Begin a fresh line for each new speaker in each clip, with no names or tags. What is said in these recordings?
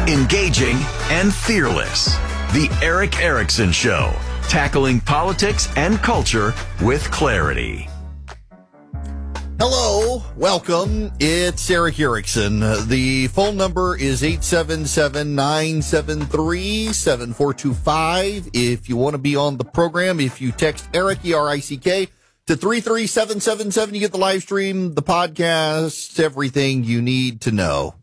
engaging, and fearless. The Eric Erickson Show, tackling politics and culture with clarity.
Hello, welcome. It's Eric Erickson. The phone number is 877-973-7425. If you want to be on the program, if you text Eric, E-R-I-C-K, to 33777, you get the live stream, the podcast, everything you need to know.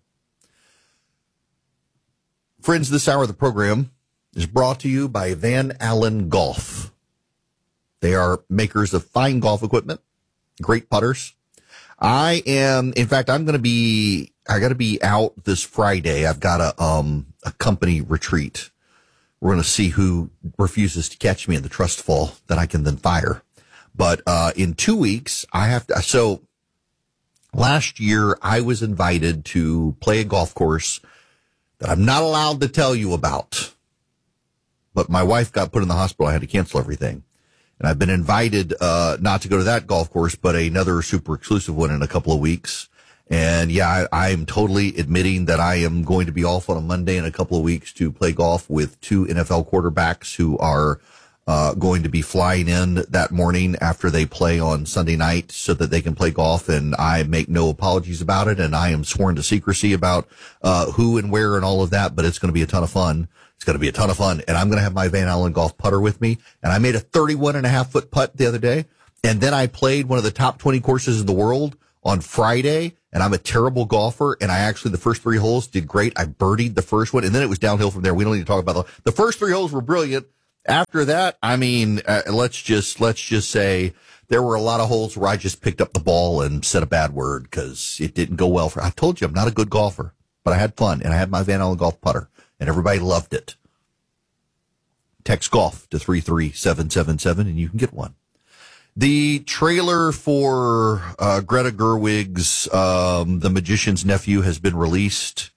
Friends, this hour of the program is brought to you by Van Allen Golf. They are makers of fine golf equipment, great putters. I got to be out this Friday. I've got a company retreat. We're going to see who refuses to catch me in the trust fall that I can then fire. But, in 2 weeks, so last year I was invited to play a golf course that I'm not allowed to tell you about. But my wife got put in the hospital. I had to cancel everything. And I've been invited, not to go to that golf course, but another super exclusive one in a couple of weeks. And yeah, I'm totally admitting that I am going to be off on a Monday in a couple of weeks to play golf with two NFL quarterbacks who are, going to be flying in that morning after they play on Sunday night so that they can play golf. And I make no apologies about it. And I am sworn to secrecy about, who and where and all of that, but it's going to be a ton of fun. It's going to be a ton of fun, and I'm going to have my Van Allen golf putter with me. And I made a 31.5-foot putt the other day, and then I played one of the top 20 courses in the world on Friday, and I'm a terrible golfer, and I actually, the first three holes did great. I birdied the first one, and then it was downhill from there. We don't need to talk about the first three holes were brilliant. After that, I mean, let's just say there were a lot of holes where I just picked up the ball and said a bad word because it didn't go well I told you I'm not a good golfer, but I had fun, and I had my Van Allen golf putter. And everybody loved it. Text golf to 33777 and you can get one. The trailer for Greta Gerwig's The Magician's Nephew has been released.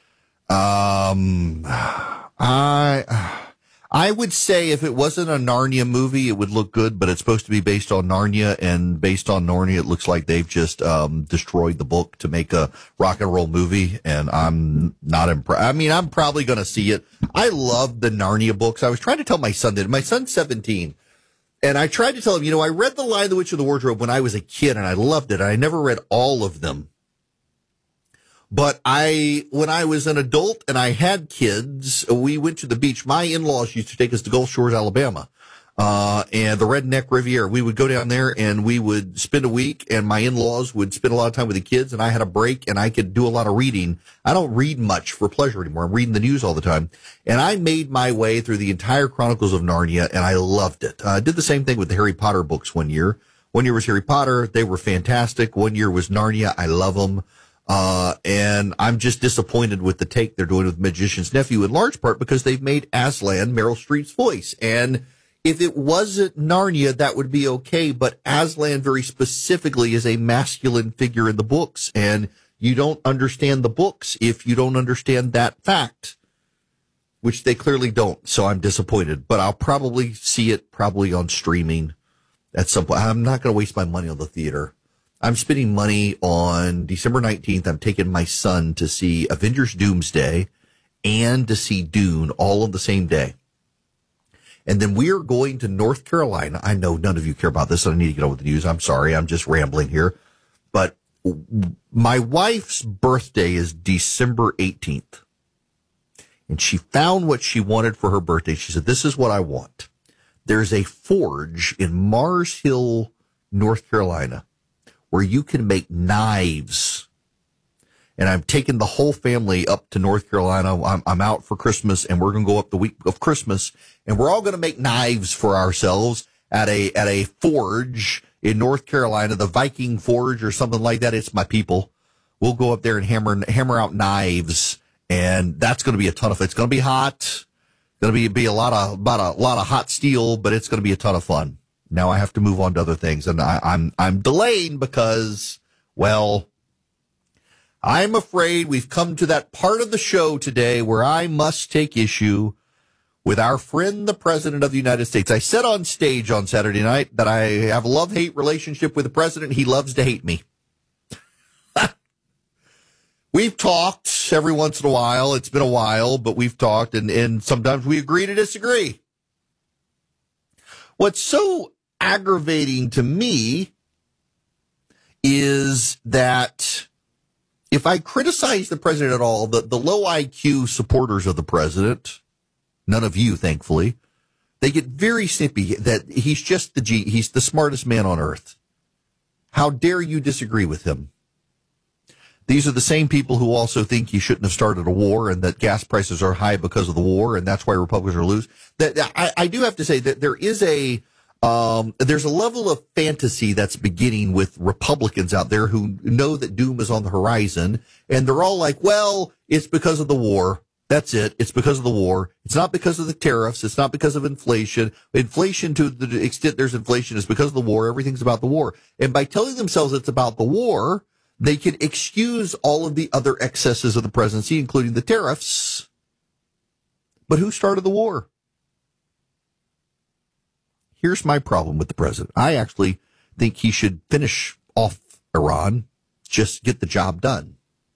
I would say if it wasn't a Narnia movie, it would look good, but it's supposed to be based on Narnia, and based on Narnia, it looks like they've just destroyed the book to make a rock and roll movie, and I'm not impressed. I mean, I'm probably going to see it. I love the Narnia books. I was trying to tell my son that. My son's 17, and I tried to tell him, I read The Lion, the Witch, and the Wardrobe when I was a kid, and I loved it. I never read all of them. But when I was an adult and I had kids, we went to the beach. My in-laws used to take us to Gulf Shores, Alabama, and the Redneck Riviera. We would go down there and we would spend a week, and my in-laws would spend a lot of time with the kids, and I had a break and I could do a lot of reading. I don't read much for pleasure anymore. I'm reading the news all the time. And I made my way through the entire Chronicles of Narnia, and I loved it. I did the same thing with the Harry Potter books one year. One year was Harry Potter. They were fantastic. One year was Narnia. I love them. And I'm just disappointed with the take they're doing with Magician's Nephew, in large part because they've made Aslan Meryl Streep's voice. And if it wasn't Narnia, that would be okay. But Aslan very specifically is a masculine figure in the books, and you don't understand the books if you don't understand that fact, which they clearly don't. So I'm disappointed, but I'll probably see it on streaming at some point. I'm not going to waste my money on the theater. I'm spending money on December 19th. I'm taking my son to see Avengers Doomsday and to see Dune all on the same day. And then we are going to North Carolina. I know none of you care about this, so I need to get on with the news. I'm sorry. I'm just rambling here. But my wife's birthday is December 18th. And she found what she wanted for her birthday. She said, this is what I want. There's a forge in Mars Hill, North Carolina, where you can make knives. And I'm taking the whole family up to North Carolina. I'm out for Christmas, and we're going to go up the week of Christmas, and we're all going to make knives for ourselves at a forge in North Carolina, the Viking Forge or something like that. It's my people. We'll go up there and hammer out knives, and that's going to be a ton of fun. It's going to be hot. It's going to be a lot of hot steel, but it's going to be a ton of fun. Now I have to move on to other things, and I'm delaying because, well, I'm afraid we've come to that part of the show today where I must take issue with our friend, the President of the United States. I said on stage on Saturday night that I have a love-hate relationship with the President. He loves to hate me. We've talked every once in a while. It's been a while, but we've talked, and sometimes we agree to disagree. What's so aggravating to me is that if I criticize the president at all, the low IQ supporters of the president, none of you, thankfully, they get very snippy that he's just he's the smartest man on earth. How dare you disagree with him? These are the same people who also think you shouldn't have started a war and that gas prices are high because of the war, and that's why Republicans are losing. I do have to say that there is there's a level of fantasy that's beginning with Republicans out there who know that doom is on the horizon, and they're all like, well, it's because of the war. That's it. It's because of the war. It's not because of the tariffs. It's not because of inflation. Inflation, to the extent there's inflation, is because of the war. Everything's about the war. And by telling themselves it's about the war, they can excuse all of the other excesses of the presidency, including the tariffs. But who started the war? Here's my problem with the president. I actually think he should finish off Iran, just get the job done.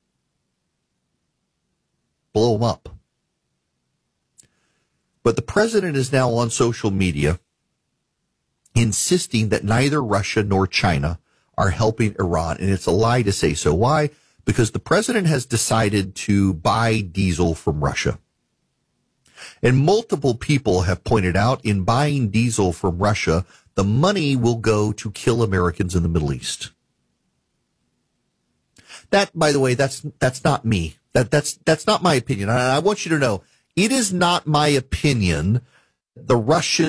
Blow them up. But the president is now on social media insisting that neither Russia nor China are helping Iran, and it's a lie to say so. Why? Because the president has decided to buy diesel from Russia. And multiple people have pointed out in buying diesel from Russia, the money will go to kill Americans in the Middle East. That, by the way, that's not me. That's not my opinion. I want you to know, it is not my opinion the Russians